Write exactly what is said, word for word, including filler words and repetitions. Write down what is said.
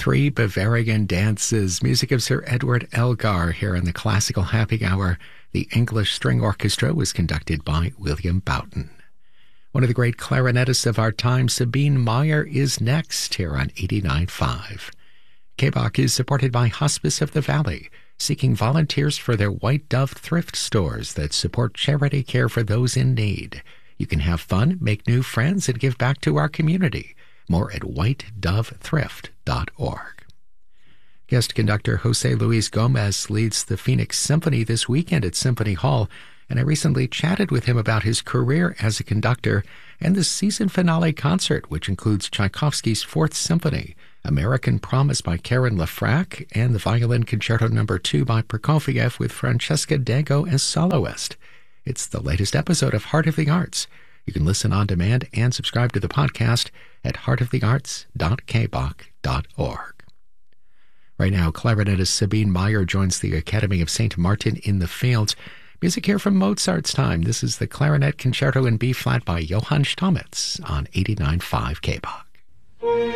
Three Bavarian dances, music of Sir Edward Elgar here in the Classical Happy Hour. The English String Orchestra was conducted by William Boughton. One of the great clarinetists of our time, Sabine Meyer, is next here on eighty-nine point five. K B O C is supported by Hospice of the Valley, seeking volunteers for their White Dove thrift stores that support charity care for those in need. You can have fun, make new friends, and give back to our community. More at white dove thrift dot org. Guest conductor Jose Luis Gomez leads the Phoenix Symphony this weekend at Symphony Hall, and I recently chatted with him about his career as a conductor and the season finale concert, which includes Tchaikovsky's Fourth Symphony, American Promise by Karen Lafrac, and the Violin Concerto Number two by Prokofiev with Francesca Dago as soloist. It's the latest episode of Heart of the Arts. You can listen on demand and subscribe to the podcast at heart of the arts dot k b o c dot org. Right now, clarinetist Sabine Meyer joins the Academy of Saint Martin in the Fields. Music here from Mozart's time. This is the Clarinet Concerto in B-flat by Johann Stamitz on eighty-nine point five K B O C.